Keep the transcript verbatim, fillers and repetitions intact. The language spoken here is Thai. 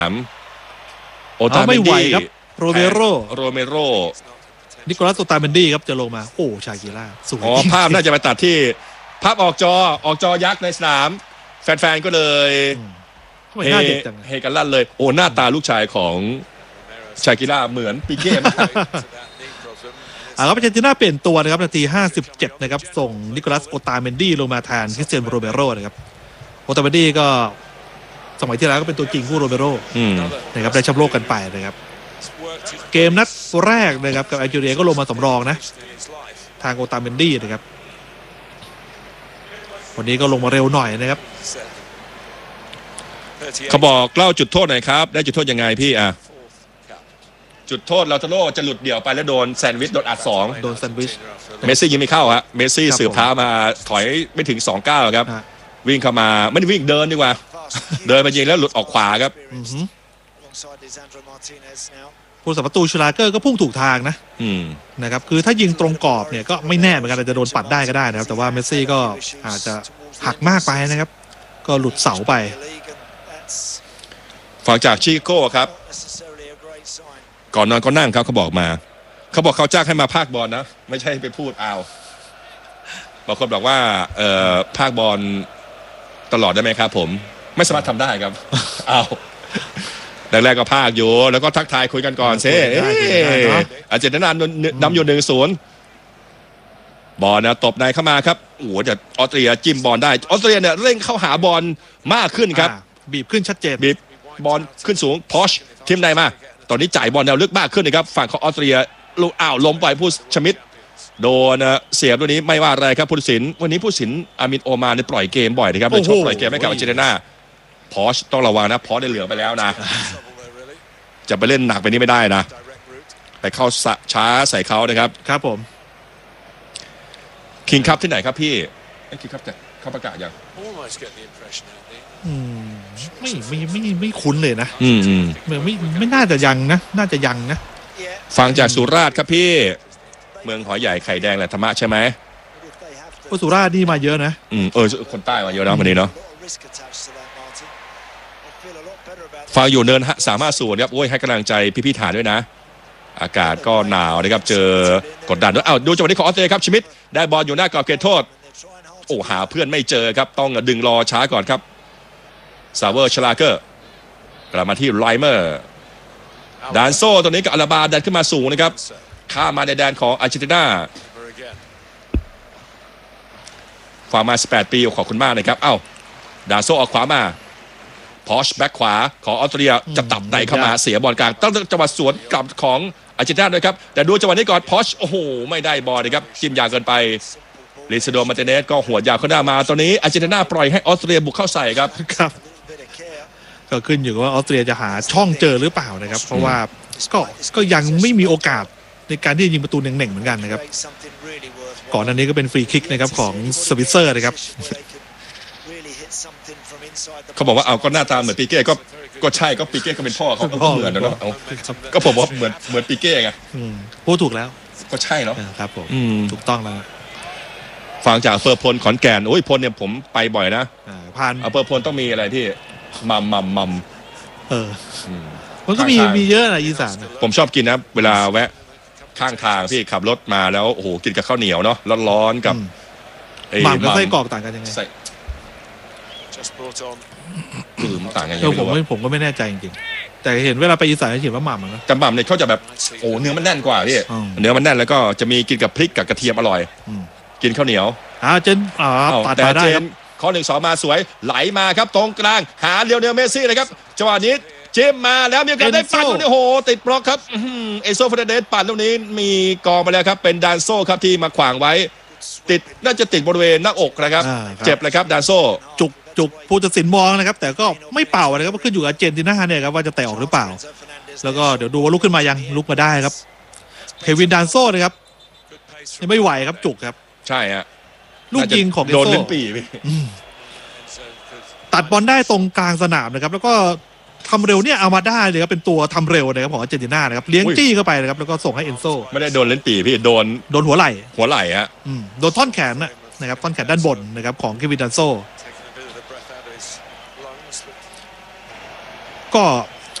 โอตาไม่ไหวครับโรเมโรโรเมโรนิโคลัสโอตาเมนดี้ครับจะลงมาโอ้ชากิล่าสวยอ๋อภาพน่าจะไปตัดที่ภาพออกจอออกจอยักษ์ในสนามแฟนๆก็เลยเฮเฮกันลั่นเลยโอ้หน้าตาลูกชายของชากิล่าเหมือนปิเก้มากอ่าครับอาร์เจนตินาเปลี่ยนตัวนะครับนาทีห้าสิบเจ็ดนะครับส่งนิโคลัสโอตาเมนดี้ลงมาแทนคริสเตียนโรเมโรนะครับโอตาเมนดี้ก็สมัยที่แล้วก็เป็นตัวจริงคู่โรเมโรนะครับได้แชมป์โลกกันไปนะครับเกมนัดแรกนะครับกับแอลจีเรียก็ลงมาสำรองนะทางโอตาเมนดี้นะครับวันนี้ก็ลงมาเร็วหน่อยนะครับเขาบอกเล่าจุดโทษหน่อยครับได้จุดโทษยังไงพี่อ่ะจุดโทษเราตาโล่จะหลุดเดี่ยวไปแล้วโดนแซนด์วิชโดนอัดสองโดนแซนด์วิชเมสซี่ยิงไม่เข้าฮะเมสซี่สืบเท้ามาถอยไม่ถึงสองเก้าครับวิ่งเข้ามาไม่ได้วิ่งเดินดีกว่าเดินมายิงแล้วหลุดออกขวาครับผู้สัมประตูชูลาเกอร์ก็พุ่งถูกทางนะนะครับคือถ้ายิงตรงกรอบเนี่ยก็ไม่แน่เหมือนกันอาจจะโดนปัดได้ก็ได้นะครับแต่ว่าเมสซี่ก็อาจจะหักมากไปนะครับก็หลุดเสาไปฝั่งจากชิโก้ครับก่อนนอนก็นั่งครับเขาบอกมาเขาบอกเขาจ้างให้มาพากบอลนะไม่ใช่ไปพูดเอาบางคนบอกว่าเอ่อพากบอลตลอดได้ไหมครับผมไม่สามารถทำได้ครับเอาแรกๆก็พากอยู่แล้วก็ทักทายคุยกันก่อนเซ่อาเจนตินานำอยู่หนึ่งศูนย์บอลนะตบในเข้ามาครับโอ้โหจะออสเตรียจิ้มบอลได้ออสเตรียเนี่ยเร่งเข้าหาบอลมากขึ้นครับบีบขึ้นชัดเจนบีบบอลขึ้นสูงพอชทีมในมาตอนนี้จ่ายบอลแนวลึกมากขึ้นนะครับฝั่งของออสเตรียลูกอ้าวล้มไปผู้ชมิดโดนเสียบตัวนี้ไม่ว่าอะไรครับผู้ตัดสินวันนี้ผู้ตัดสินอามินโอมานปล่อยเกมบ่อยนะครับเลยชอบปล่อยเกมให้กับอาร์เจนตินาพอชต้องระวังนะพอชได้เหลืองไปแล้วนะจะไปเล่นหนักไปนี้ไม่ได้นะไปเข้าช้าใส่เขานะครับครับผมคิงคัพที่ไหนครับพี่ไอ้คิงคัพจะเขาประกาศยังไม่ไม่ไม่ไม่คุ้นเลยนะอืมอืมไม่ไม่ไม่น่าจะยังนะน่าจะยังนะฟังจากสุราษฎร์ครับพี่เมืองหอยใหญ่ไข่แดงแหละธรรมะใช่ไหมสุราษฎร์นี่มาเยอะนะอืมเออคนใต้มาเยอะนะวันนี้เนาะฟังอยู่เนินสามารถสูนครับโอ้ยให้กำลังใจพี่ๆฐานด้วยนะอากาศก็หนาวนะครับเจอกดดันด้วยอ้าวดูจังหวะนี้ของออสเตรเลียครับชมิดได้บอลอยู่หน้ากรอบเขตโทษโอ้หาเพื่อนไม่เจอครับต้องดึงรอช้าก่อนครับซาเวอร์ชลาเกอร์กลับมาที่ไลเมอร์ดานโซ่ตัวนี้กับอาราบาดันขึ้นมาสูงนะครับข้ามาในแดนของอาร์เจนตินาฝากมาสิบแปดปีขอบคุณมากนะครับเอ้าดานโซ่ออกขวามาพอชแบ็คขวาของออสเตรียจะตับในเข้ามาเสียบอลกลางต้องจังหวะสวนกลับของอาร์เจนตินาด้วยครับแต่ดูจังหวะนี้ก่อนพอชโอ้โหไม่ได้บอลนะครับจิ้มยาวเกินไปลิซาโดมาร์ติเนสก็หัวยาวเข้าหน้ามาตอนนี้อาร์เจนตินาปล่อยให้ออสเตรียบุกเข้าใส่ครับครับก็ขึ้นอยู่ว่าออสเตรียจะหาช่องเจอหรือเปล่านะครับเพราะว่าก็ก็ยังไม่มีโอกาสในการที่จะยิงประตูเน่งๆเหมือนกันนะครับก่อนหน้านี้ก็เป็นฟรีคิกนะครับของสวิตเซอร์นะครับเขาบอกว่าเอาก็หน้าตาเหมือนปีเก้ก็ก็ใช่ก็ปีเก้ก็เป็นพ่อเขาก็เหมือนนะเนาะก็ผมว่าเหมือนเหมือนปีเก้ไงพูดถูกแล้วก็ใช่เนาะครับผมถูกต้องแล้วฟังจากเปอร์พลขอนแก่นโอ้ยพลเนี่ยผมไปบ่อยนะผ่านเปอร์พลต้องมีอะไรที่มัมมัมมัมเออมันก็มีมีเยอะนะอีสานผมชอบกินนะเวลาแวะข้างทางพี่ขับรถมาแล้วโอ้โหกินกับข้าวเหนียวเนาะร้อนๆกับหม่ำกับไส้กรอกต่างกันยังไงคือมันต่างกันยังไงผมไม่ผมก็ไม่แน่ใจจริงๆแต่เห็นเวลาไปอีสานเห็นว่าหม่ำนะแต่หม่ำเนี่ยเขาจะแบบโอ้เนื้อมันแน่นกว่าพี่เนื้อมันแน่นแล้วก็จะมีกินกับพริกกับกระเทียมอร่อยกินข้าวเหนียวอ่าเจนอ่าตัดมาได้ครับข้อหนึ่งสองมาสวยไหลมาครับตรงกลางหาเลียวเนลเมซี่นะครับจังหวะนี้จิ้มมาแล้วมีโอกาสได้ปั่นตรงนี้โอ้โหติดบล็อกครับเอโซเฟรเดสปั่นตรงนี้มีกองไปแล้วครับเป็นดานโซ่ครับที่มาขวางไว้ติดน่าจะติดบริเวณหน้าอกนะครับเจ็บเลยครับดานโซ่จุกจุกผู้ตัดสินมองนะครับแต่ก็ไม่เป่านะครับขึ้นอยู่กับอาร์เจนตินาเนี่ยครับว่าจะเตะออกหรือเปล่าแล้วก็เดี๋ยวดูว่าลุกขึ้นมายังลุกมาได้ครับเควินดานโซ่นะครับไม่ไหวครับจุกครับใช่ฮะลูกยิงของโดนเล่นปีตัดบอลได้ตรงกลางสนามนะครับแล้วก็ทำเร็วเนี่ยเอามาได้เลยครับเป็นตัวทำเร็วนะครับของอาร์เจนตินานะครับเลี้ยงจี้เข้าไปนะครับแล้วก็ส่งให้เอนโซไม่ได้โดนเล่นปีพี่โดนโดนหัวไหล่หัวไหล่ฮะโดนท่อนแขนนะครับท่อนแขนด้านบนนะครับของเควินดานโซก็